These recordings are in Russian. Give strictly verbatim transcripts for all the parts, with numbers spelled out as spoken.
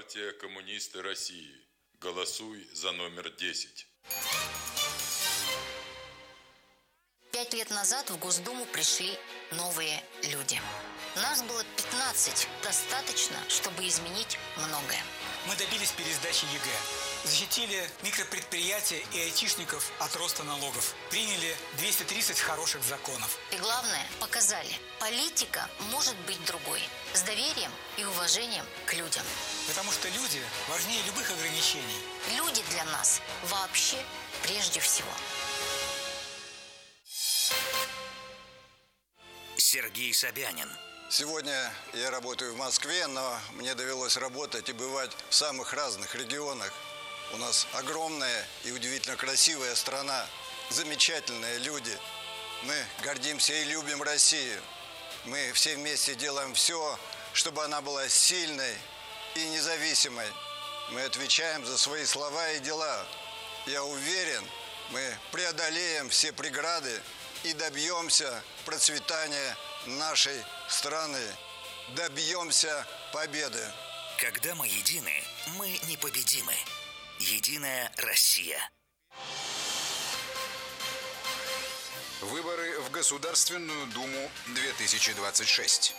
Партия «Коммунисты России». Голосуй за номер десять. Пять лет назад в Госдуму пришли новые люди. Нас было пятнадцать. Достаточно, чтобы изменить многое. Мы добились пересдачи ЕГЭ. Защитили микропредприятия и айтишников от роста налогов. Приняли двести тридцать хороших законов. И главное, показали, политика может быть другой. С доверием и уважением к людям. Потому что люди важнее любых ограничений. Люди для нас вообще прежде всего. Сергей Собянин. Сегодня я работаю в Москве, но мне довелось работать и бывать в самых разных регионах. У нас огромная и удивительно красивая страна, замечательные люди. Мы гордимся и любим Россию. Мы все вместе делаем все, чтобы она была сильной и независимой. Мы отвечаем за свои слова и дела. Я уверен, мы преодолеем все преграды и добьемся процветания нашей страны. Добьемся победы. Когда мы едины, мы непобедимы. Единая Россия. Выборы в Государственную Думу две тысячи двадцать шесть.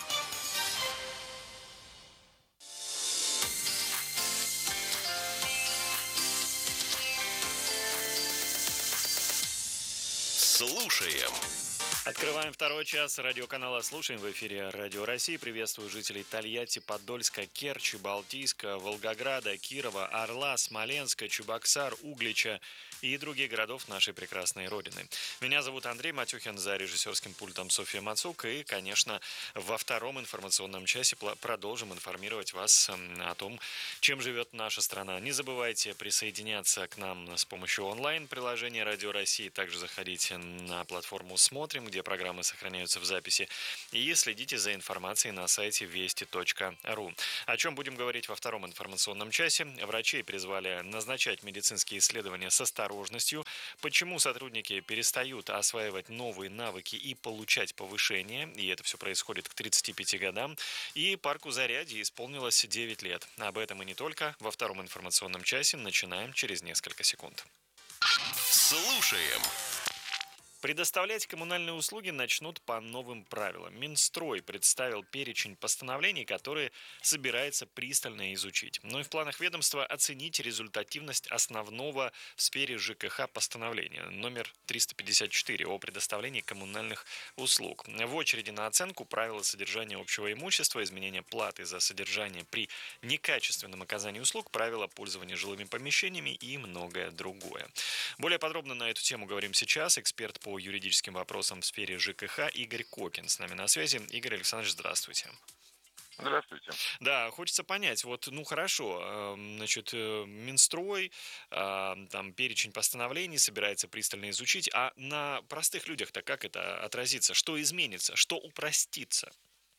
Слушаем. Открываем второй час радиоканала «Слушаем». В эфире Радио России. Приветствую жителей Тольятти, Подольска, Керчи, Балтийска, Волгограда, Кирова, Орла, Смоленска, Чебоксар, Углича и других городов нашей прекрасной Родины. Меня зовут Андрей Матюхин, за режиссерским пультом Софья Мацук. И, конечно, во втором информационном часе продолжим информировать вас о том, чем живет наша страна. Не забывайте присоединяться к нам с помощью онлайн-приложения Радио России. Также заходите на платформу «Смотрим», где программы сохраняются в записи, и следите за информацией на сайте вести точка ру. О чем будем говорить во втором информационном часе? Врачей призвали назначать медицинские исследования с осторожностью. Почему сотрудники перестают осваивать новые навыки и получать повышение? И это все происходит к тридцати пяти годам. И парку Зарядье исполнилось девять лет. Об этом и не только. Во втором информационном часе начинаем через несколько секунд. Слушаем. Предоставлять коммунальные услуги начнут по новым правилам. Минстрой представил перечень постановлений, которые собирается пристально изучить. Но и в планах ведомства оценить результативность основного в сфере ЖКХ постановления номер триста пятьдесят четыре о предоставлении коммунальных услуг. В очереди на оценку правила содержания общего имущества, изменения платы за содержание при некачественном оказании услуг, правила пользования жилыми помещениями и многое другое. Более подробно на эту тему говорим сейчас. Эксперт по юридическим вопросам в сфере ЖКХ Игорь Кокин с нами на связи. Игорь Александрович, здравствуйте. Здравствуйте. Да, хочется понять, вот, ну хорошо, значит, Минстрой, там перечень постановлений собирается пристально изучить, а на простых людях-то как это отразится? Что изменится? Что упростится?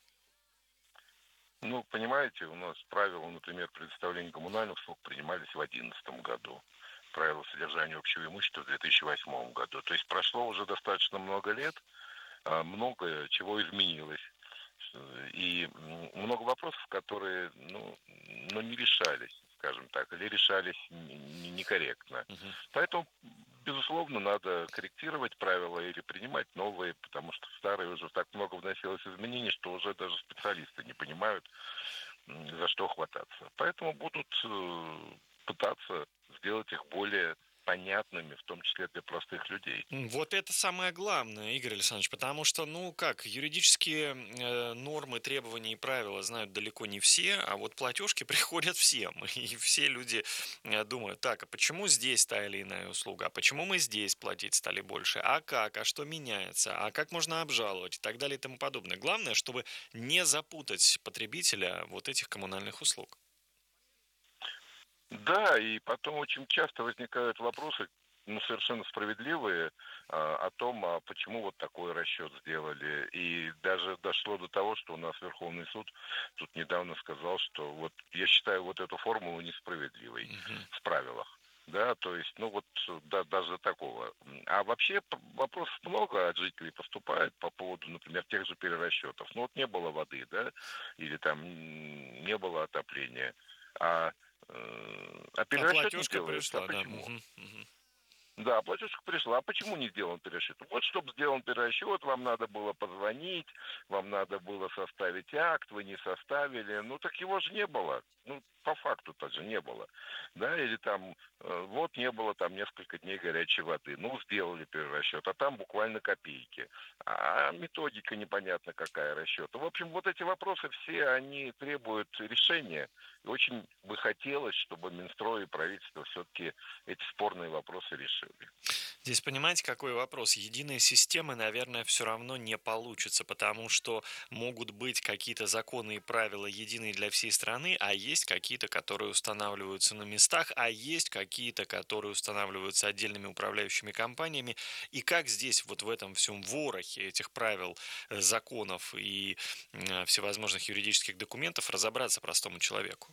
Ну, понимаете, у нас правила, например, предоставления коммунальных услуг принимались в две тысячи одиннадцатом году. Правила содержания общего имущества в две тысячи восьмом году. То есть прошло уже достаточно много лет, много чего изменилось. И много вопросов, которые ну, ну, не решались, скажем так, или решались некорректно. Uh-huh. Поэтому, безусловно, надо корректировать правила или принимать новые, потому что в старые уже так много вносилось изменений, что уже даже специалисты не понимают, за что хвататься. Поэтому будут пытаться сделать их более понятными, в том числе для простых людей. Вот это самое главное, Игорь Александрович, потому что, ну как, юридические э, нормы, требования и правила знают далеко не все, а вот платежки приходят всем, и все люди э, думают, так, а почему здесь та или иная услуга, а почему мы здесь платить стали больше, а как, а что меняется, а как можно обжаловать и так далее и тому подобное. Главное, чтобы не запутать потребителя вот этих коммунальных услуг. Да, и потом очень часто возникают вопросы, ну, совершенно справедливые, а, о том, а почему вот такой расчет сделали. И даже дошло до того, что у нас Верховный суд тут недавно сказал, что вот я считаю вот эту формулу несправедливой uh-huh. в правилах. Да, то есть, ну вот, да, даже до такого. А вообще вопросов много от жителей поступает по поводу, например, тех же перерасчетов. Ну вот не было воды, да, или там не было отопления. А, э, а А перерасчет не платежка делается. А пришла, да. почему? Мгм, мгм. Да, платежка пришла. А почему не сделан перерасчет? Вот, чтобы сделан перерасчет, вам надо было позвонить, вам надо было составить акт, вы не составили. Ну, так его же не было. Ну, по факту-то же не было. Да, или там, э, вот не было там несколько дней горячей воды. Ну, сделали перерасчет, а там буквально копейки. А методика непонятно какая расчета. В общем, вот эти вопросы все, они требуют решения. И очень бы хотелось, чтобы Минстрой и правительство все-таки эти спорные вопросы решили. Здесь понимаете, какой вопрос? Единой системы, наверное, все равно не получится, потому что могут быть какие-то законы и правила единые для всей страны, а есть какие-то, которые устанавливаются на местах, а есть какие-то, которые устанавливаются отдельными управляющими компаниями. И как здесь вот в этом всем ворохе этих правил, э, законов и э, всевозможных юридических документов разобраться простому человеку?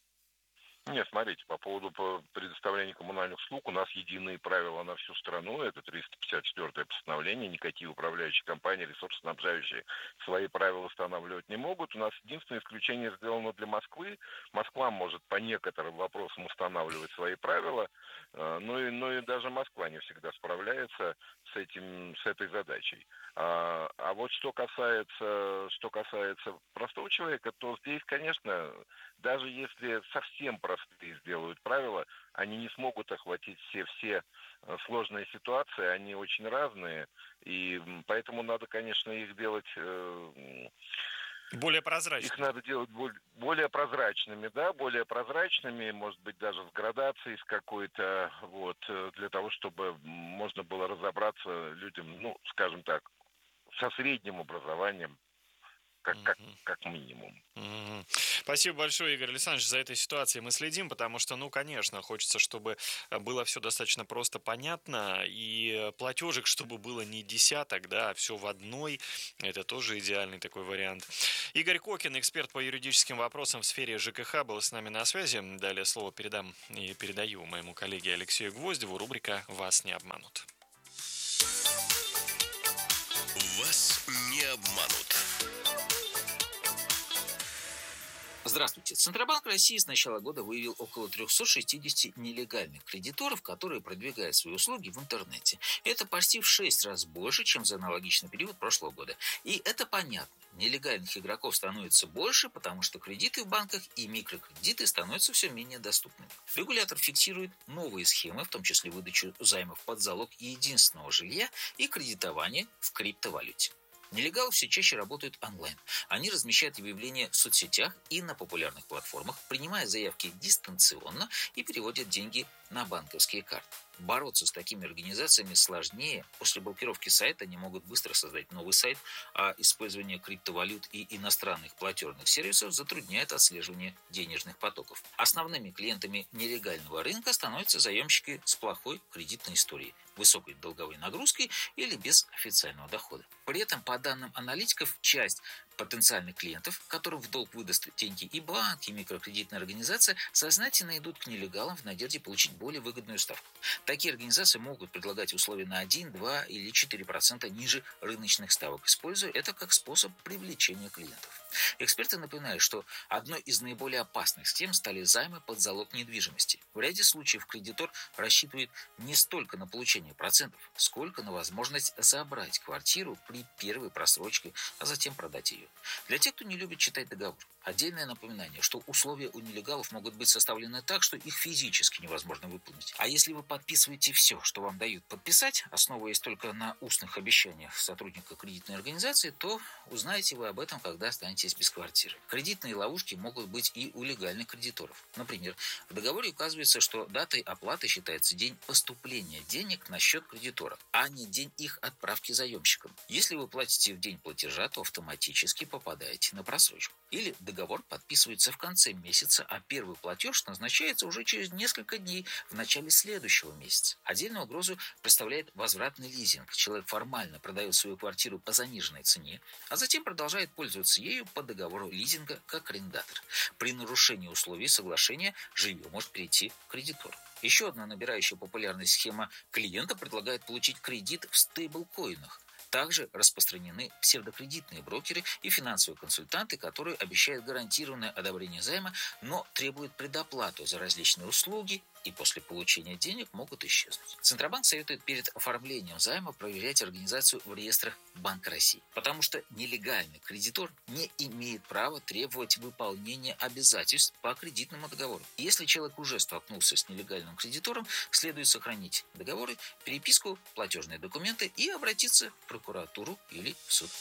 Нет, смотрите, по поводу по- предоставления коммунальных услуг у нас единые правила на всю страну. Это триста пятьдесят четвёртое постановление. Никакие управляющие компании, ресурсоснабжающие свои правила устанавливать не могут. У нас единственное исключение сделано для Москвы. Москва может по некоторым вопросам устанавливать свои правила, э, но и, но и даже Москва не всегда справляется с этим, с этой задачей. А, а вот что касается, что касается простого человека, то здесь, конечно, даже если совсем простые сделают правила, они не смогут охватить все, все э, сложные ситуации, они очень разные, и м, поэтому надо, конечно, их делать, э, м, Более их прозрачными. надо делать боль- более прозрачными, да, более прозрачными, может быть, даже с градацией с какой-то, вот, э, для того, чтобы м, можно было разобраться людям, ну, скажем так, со средним образованием, как, как, Мгм. как минимум. Мгм. Спасибо большое, Игорь Александрович, за этой ситуацией. Мы следим, потому что, ну, конечно, хочется, чтобы э, было все достаточно просто понятно, и э, платежек, чтобы было не десяток, да, а все в одной. Это тоже идеальный такой вариант. Игорь Кокин, эксперт по юридическим вопросам в сфере ЖКХ, был с нами на связи. Далее слово передам и передаю моему коллеге Алексею Гвоздеву. Рубрика «Вас не обманут». Вас не обманут. Здравствуйте. Центробанк России с начала года выявил около триста шестьдесят нелегальных кредиторов, которые продвигают свои услуги в интернете. Это почти в шесть раз больше, чем за аналогичный период прошлого года. И это понятно. Нелегальных игроков становится больше, потому что кредиты в банках и микрокредиты становятся все менее доступными. Регулятор фиксирует новые схемы, в том числе выдачу займов под залог единственного жилья и кредитование в криптовалюте. Нелегалы все чаще работают онлайн. Они размещают объявления в соцсетях и на популярных платформах, принимая заявки дистанционно и переводят деньги на банковские карты. Бороться с такими организациями сложнее. После блокировки сайта они могут быстро создать новый сайт, а использование криптовалют и иностранных платежных сервисов затрудняет отслеживание денежных потоков. Основными клиентами нелегального рынка становятся заемщики с плохой кредитной историей, высокой долговой нагрузкой или без официального дохода. При этом, по данным аналитиков, часть потенциальных клиентов, которым в долг выдаст деньги и банк, и микрокредитная организация, сознательно идут к нелегалам в надежде получить более выгодную ставку. Такие организации могут предлагать условия на один, два или четыре процента ниже рыночных ставок, используя это как способ привлечения клиентов. Эксперты напоминают, что одной из наиболее опасных схем стали займы под залог недвижимости. В ряде случаев кредитор рассчитывает не столько на получение процентов, сколько на возможность забрать квартиру при первой просрочке, а затем продать ее. Для тех, кто не любит читать договор, отдельное напоминание, что условия у нелегалов могут быть составлены так, что их физически невозможно выполнить. А если вы подписываете все, что вам дают подписать, основываясь только на устных обещаниях сотрудника кредитной организации, то узнаете вы об этом, когда останетесь без квартиры. Кредитные ловушки могут быть и у легальных кредиторов. Например, в договоре указывается, что датой оплаты считается день поступления денег на счет кредитора, а не день их отправки заемщикам. Если вы платите в день платежа, то автоматически попадаете на просрочку. Или договор подписывается в конце месяца, а первый платеж назначается уже через несколько дней в начале следующего месяца. Отдельную угрозу представляет возвратный лизинг. Человек формально продает свою квартиру по заниженной цене, а затем продолжает пользоваться ею по договору лизинга как арендатор. При нарушении условий соглашения жилье может перейти к кредитору. Еще одна набирающая популярность схема: клиента предлагает получить кредит в стейблкоинах. Также распространены псевдокредитные брокеры и финансовые консультанты, которые обещают гарантированное одобрение займа, но требуют предоплату за различные услуги и после получения денег могут исчезнуть. Центробанк советует перед оформлением займа проверять организацию в реестрах Банка России, потому что нелегальный кредитор не имеет права требовать выполнения обязательств по кредитному договору. Если человек уже столкнулся с нелегальным кредитором, следует сохранить договоры, переписку, платежные документы и обратиться в прокуратуру или в суд.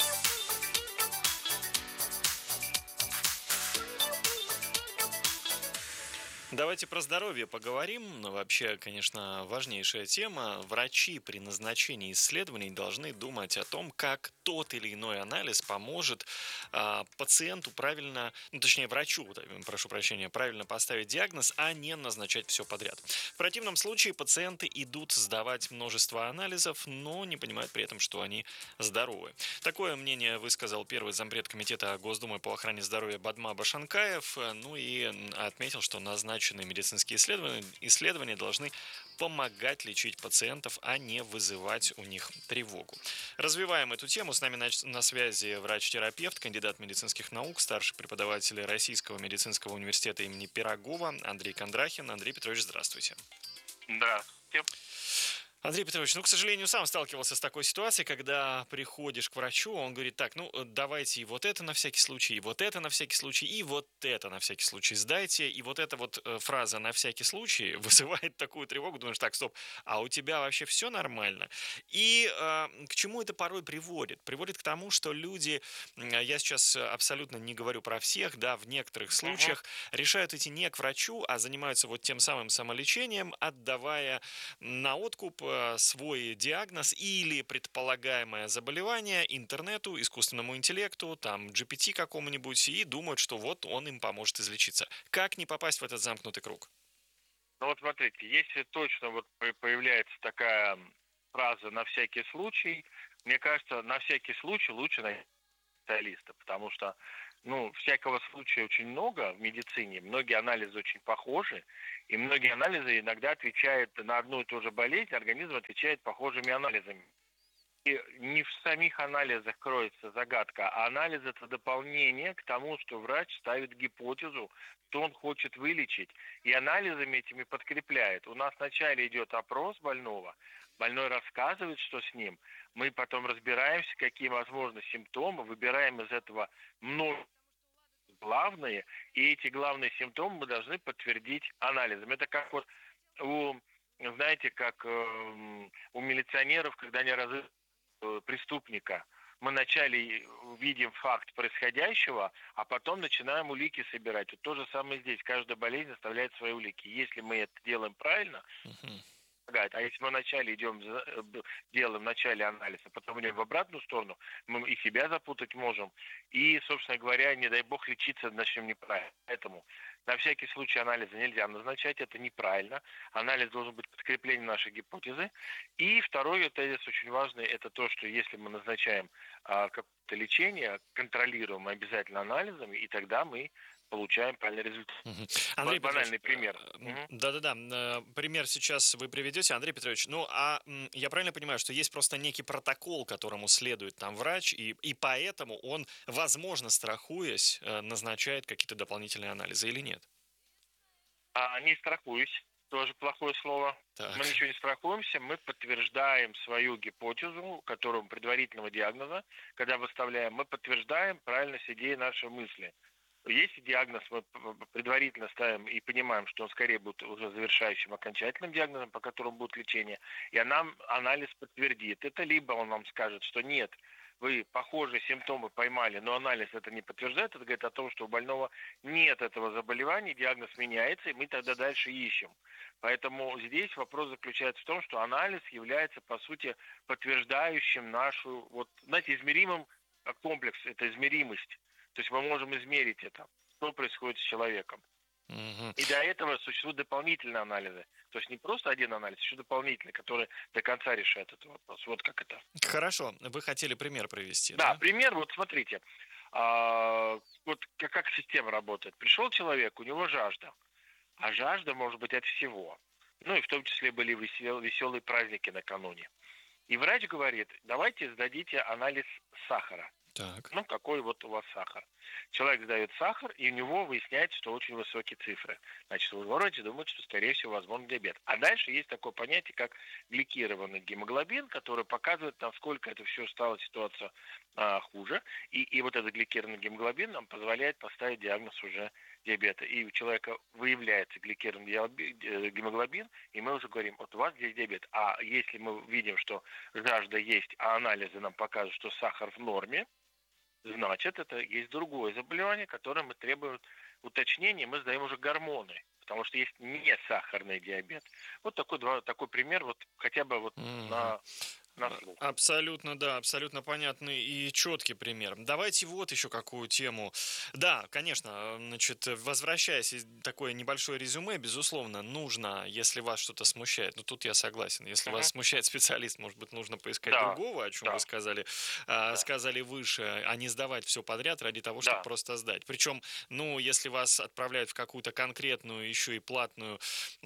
Давайте про здоровье поговорим. Вообще, конечно, важнейшая тема. Врачи при назначении исследований должны думать о том, как тот или иной анализ поможет а, пациенту правильно, ну, точнее, врачу, прошу прощения, правильно поставить диагноз, а не назначать все подряд. В противном случае пациенты идут сдавать множество анализов, но не понимают при этом, что они здоровы. Такое мнение высказал первый зампред комитета Госдумы по охране здоровья Бадма Башанкаев, ну и отметил, что назначенные медицинские исследования, исследования должны помогать лечить пациентов, а не вызывать у них тревогу. Развиваем эту тему. С нами на, на связи врач-терапевт, кандидат медицинских наук, старший преподаватель Российского медицинского университета имени Пирогова Андрей Кондрахин. Андрей Петрович, здравствуйте. Здравствуйте. Андрей Петрович, ну, к сожалению, сам сталкивался с такой ситуацией, когда приходишь к врачу, он говорит, так, ну, давайте и вот это на всякий случай, и вот это на всякий случай, и вот это на всякий случай сдайте. И вот эта вот фраза «на всякий случай» вызывает такую тревогу, думаешь, так, стоп, а у тебя вообще все нормально? И э, к чему это порой приводит? Приводит к тому, что люди, я сейчас абсолютно не говорю про всех, да, в некоторых случаях uh-huh. решают идти не к врачу, а занимаются вот тем самым самолечением, отдавая на откуп свой диагноз или предполагаемое заболевание интернету, искусственному интеллекту, там, джи пи ти какому-нибудь, и думают, что вот он им поможет излечиться. Как не попасть в этот замкнутый круг? Ну вот смотрите, если точно вот появляется такая фраза «на всякий случай», мне кажется, на всякий случай лучше найти специалиста, потому что ну, всякого случая очень много в медицине, многие анализы очень похожи, и многие анализы иногда отвечают на одну и ту же болезнь, организм отвечает похожими анализами. И не в самих анализах кроется загадка, а анализ – это дополнение к тому, что врач ставит гипотезу, что он хочет вылечить, и анализами этими подкрепляет. У нас вначале идет опрос больного, больной рассказывает, что с ним, мы потом разбираемся, какие возможны симптомы, выбираем из этого множество главные, и эти главные симптомы мы должны подтвердить анализом. Это как вот у, знаете, как э, у милиционеров, когда они разыскивают преступника. Мы вначале видим факт происходящего, а потом начинаем улики собирать. Вот то же самое здесь. Каждая болезнь оставляет свои улики. Если мы это делаем правильно, uh-huh. а если мы вначале идем, делаем вначале анализ, а потом идем в обратную сторону, мы и себя запутать можем. И, собственно говоря, не дай бог лечиться начнем неправильно. Поэтому на всякий случай анализа нельзя назначать, это неправильно. Анализ должен быть подкреплением нашей гипотезы. И второй тезис очень важный, это то, что если мы назначаем а, какое-то лечение, контролируем обязательно анализами, и тогда мы получаем правильный результат. Угу. Андрей Банальный Петрович, пример. Да-да-да, пример сейчас вы приведете, Андрей Петрович. Ну, а я правильно понимаю, что есть просто некий протокол, которому следует там врач, и, и поэтому он, возможно, страхуясь, назначает какие-то дополнительные анализы или нет? А, не страхуюсь. Тоже плохое слово. Так. Мы ничего не страхуемся, мы подтверждаем свою гипотезу, которую предварительного диагноза, когда выставляем, мы подтверждаем правильность идеи нашей мысли. Если диагноз мы предварительно ставим и понимаем, что он скорее будет уже завершающим окончательным диагнозом, по которому будет лечение, и нам анализ подтвердит это, либо он нам скажет, что нет, вы похожие симптомы поймали, но анализ это не подтверждает, это говорит о том, что у больного нет этого заболевания, диагноз меняется, и мы тогда дальше ищем. Поэтому здесь вопрос заключается в том, что анализ является, по сути, подтверждающим нашу, вот, знаете, измеримым комплекс, это измеримость. То есть мы можем измерить это, что происходит с человеком. Uh-huh. И для этого существуют дополнительные анализы. То есть не просто один анализ, еще дополнительный, который до конца решает этот вопрос. Вот как это. Хорошо. Вы хотели пример привести, да? Да, пример. Вот смотрите. А, вот как, как система работает. Пришел человек, у него жажда. А жажда может быть от всего. Ну и в том числе были весел, веселые праздники накануне. И врач говорит, давайте сдадите анализ сахара. Так. Ну, какой вот у вас сахар. Человек сдает сахар, и у него выясняется, что очень высокие цифры. Значит, врач думает, что, скорее всего, возможен диабет. А дальше есть такое понятие, как гликированный гемоглобин, который показывает, насколько это все стало ситуация а, хуже. И, и вот этот гликированный гемоглобин нам позволяет поставить диагноз уже диабета. И у человека выявляется гликированный гемоглобин, и мы уже говорим, вот у вас здесь диабет. А если мы видим, что жажда есть, а анализы нам показывают, что сахар в норме, значит, это есть другое заболевание, которое мы требуем уточнения, мы сдаем уже гормоны, потому что есть не сахарный диабет. Вот такой, два, такой пример, вот хотя бы вот mm-hmm. на... Абсолютно, да, абсолютно понятный и четкий пример. Давайте вот еще какую тему. Да, конечно, значит, возвращаясь, такое небольшое резюме, безусловно, нужно, если вас что-то смущает, ну тут я согласен, если uh-huh. вас смущает специалист, может быть, нужно поискать да. другого, о чем да. вы сказали, да. сказали выше, а не сдавать все подряд ради того, чтобы да. просто сдать. Причем, ну, если вас отправляют в какую-то конкретную, еще и платную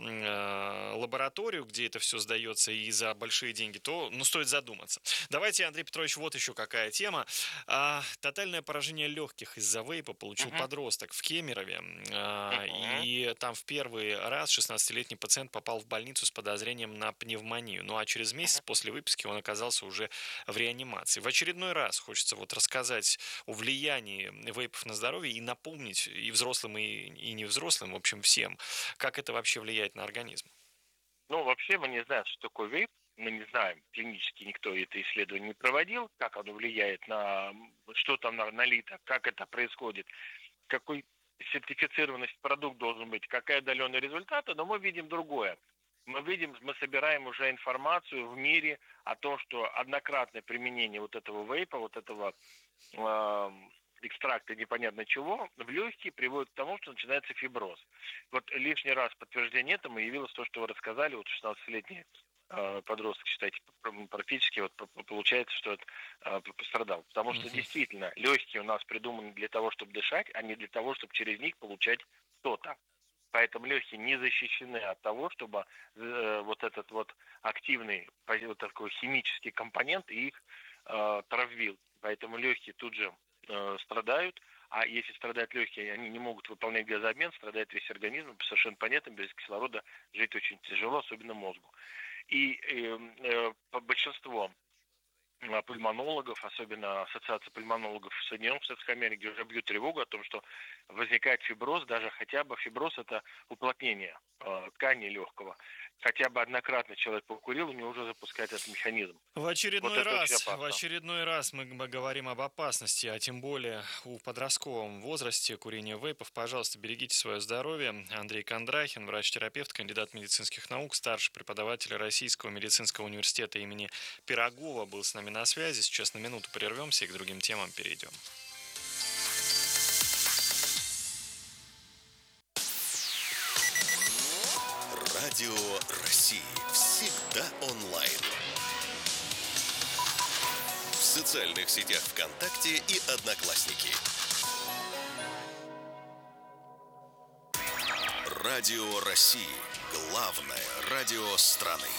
э, лабораторию, где это все сдается и за большие деньги, то, ну, стоит задуматься. Давайте, Андрей Петрович, вот еще какая тема. А, тотальное поражение легких из-за вейпа получил uh-huh. подросток в Кемерове. А, uh-huh. И там в первый раз шестнадцатилетний пациент попал в больницу с подозрением на пневмонию. Ну а через месяц uh-huh. после выписки он оказался уже в реанимации. В очередной раз хочется вот рассказать о влиянии вейпов на здоровье и напомнить и взрослым, и, и невзрослым, в общем, всем, как это вообще влияет на организм. Ну, вообще мы не знаем, что такое вейп. Мы не знаем, клинически никто это исследование не проводил, как оно влияет на, что там налито, как это происходит, какой сертифицированность продукт должен быть, какая отдаленные результаты, но мы видим другое. Мы видим, мы собираем уже информацию в мире о том, что однократное применение вот этого вейпа, вот этого э, экстракта непонятно чего, в легкие приводит к тому, что начинается фиброз. Вот лишний раз подтверждение этому явилось то, что вы рассказали, вот шестнадцатилетний подросток, считайте, практически вот получается, что это э, пострадал. Потому что uh-huh. действительно легкие у нас придуманы для того, чтобы дышать, а не для того, чтобы через них получать что-то. Поэтому легкие не защищены от того, чтобы э, вот этот вот активный, вот такой химический компонент их э, травил. Поэтому легкие тут же э, страдают. А если страдают легкие, они не могут выполнять газообмен, страдает весь организм. Совершенно понятно, без кислорода жить очень тяжело, особенно мозгу. И э, э, большинство пульмонологов, особенно Ассоциация пульмонологов в Соединенных Штатах Америки, уже бьют тревогу о том, что возникает фиброз, даже хотя бы фиброз – это уплотнение э, ткани легкого. Хотя бы однократно человек покурил, у него уже запускает этот механизм. В очередной, вот раз, в очередной раз мы говорим об опасности, а тем более в подростковом возрасте курения вейпов. Пожалуйста, берегите свое здоровье. Андрей Кондрахин, врач-терапевт, кандидат медицинских наук, старший преподаватель Российского медицинского университета имени Пирогова, был с нами на связи. Сейчас на минуту прервемся и к другим темам перейдем. Радио России. Всегда онлайн. В социальных сетях ВКонтакте и Одноклассники. Радио России. Главное радио страны.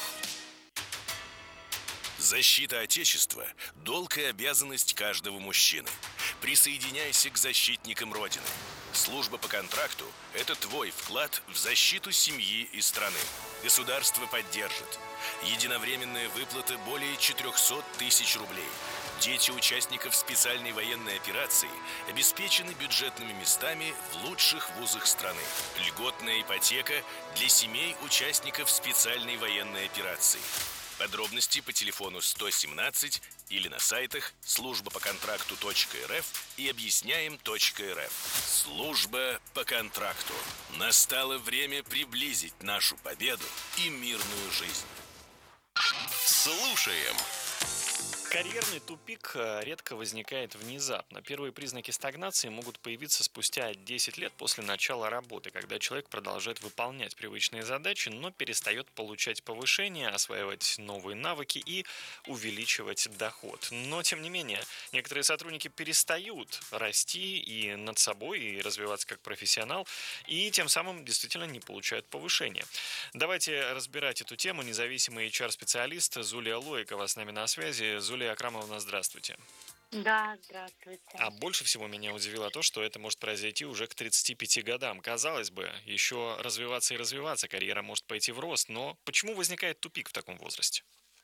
Защита Отечества – долг и обязанность каждого мужчины. Присоединяйся к защитникам Родины. Служба по контракту – это твой вклад в защиту семьи и страны. Государство поддержит. Единовременная выплата более четыреста тысяч рублей. Дети участников специальной военной операции обеспечены бюджетными местами в лучших вузах страны. Льготная ипотека для семей участников специальной военной операции. Подробности по телефону сто семнадцать или на сайтах служба по контракту точка эр эф и объясняем точка эр эф. Служба по контракту. Настало время приблизить нашу победу и мирную жизнь. Слушаем. Карьерный тупик э, редко возникает внезапно. Первые признаки стагнации могут появиться спустя десять лет после начала работы, когда человек продолжает выполнять привычные задачи, но перестает получать повышение, осваивать новые навыки и увеличивать доход. Но, тем не менее, некоторые сотрудники перестают расти и над собой, и развиваться как профессионал, и тем самым действительно не получают повышения. Давайте разбирать эту тему. Независимый эйч ар-специалист Зулия Лоикова с нами на связи. Зулия Акрамовна, здравствуйте. Да, здравствуйте. А больше всего меня удивило то, что это может произойти уже к тридцати пяти годам. Казалось бы, еще развиваться и развиваться, карьера может пойти в рост, но почему возникает тупик в таком возрасте?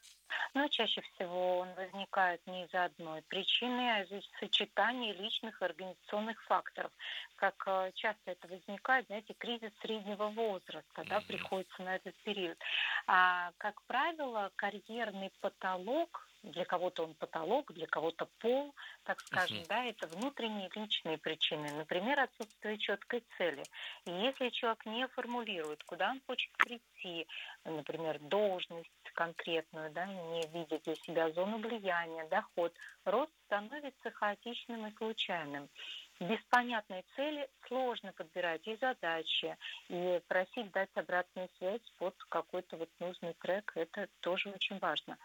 Но чаще всего он возникает не из-за одной причины, а из-за сочетания личных и организационных факторов. Как э, часто это возникает, знаете, кризис среднего возраста, да, приходится на этот период. А, как правило, карьерный потолок, для кого-то он потолок, для кого-то пол, так скажем, uh-huh. да, это внутренние личные причины. Например, отсутствие четкой цели. И если человек не формулирует, куда он хочет прийти, например, должность конкретную, да, не видит для себя зону влияния, доход, рост становится хаотичным и случайным. Без понятной цели сложно подбирать и задачи, и просить дать обратную связь под какой-то вот нужный трек. Это тоже очень важно.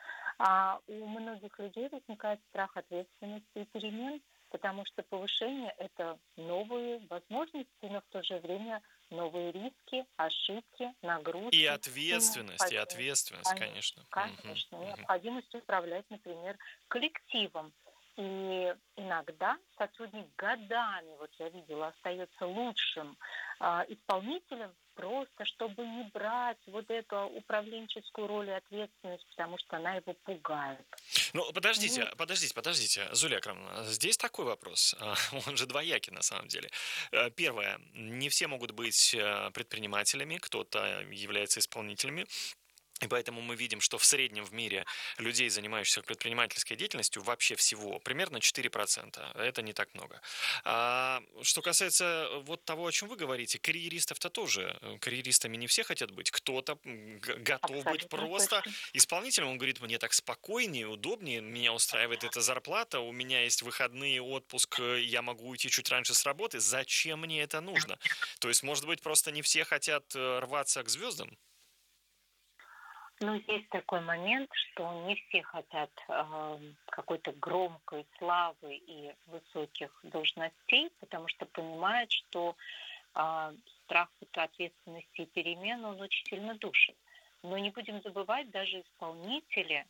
А у многих людей возникает страх ответственности и перемен, потому что повышение – это новые возможности, но в то же время новые риски, ошибки, нагрузки. И ответственность, и ответственность, конечно. Конечно, угу. Необходимость управлять, например, коллективом. И иногда сотрудник годами, вот я видела, остается лучшим э, исполнителем, просто чтобы не брать вот эту управленческую роль и ответственность, потому что она его пугает. Ну, подождите, и... подождите, подождите, Зулия Акрамовна, здесь такой вопрос, он же двоякий на самом деле. Первое, не все могут быть предпринимателями, кто-то является исполнителями. И поэтому мы видим, что в среднем в мире людей, занимающихся предпринимательской деятельностью, вообще всего примерно четыре процента. Это не так много. А что касается вот того, о чем вы говорите, карьеристов-то тоже. Карьеристами не все хотят быть. Кто-то готов Абсолютно быть просто точно. Исполнителем. Он говорит, мне так спокойнее, удобнее, меня устраивает эта зарплата, у меня есть выходные, отпуск, я могу уйти чуть раньше с работы. Зачем мне это нужно? То есть, может быть, просто не все хотят рваться к звездам? Ну, есть такой момент, что не все хотят э, какой-то громкой славы и высоких должностей, потому что понимают, что э, страх ответственности и перемен, он очень сильно душит. Но не будем забывать, даже исполнители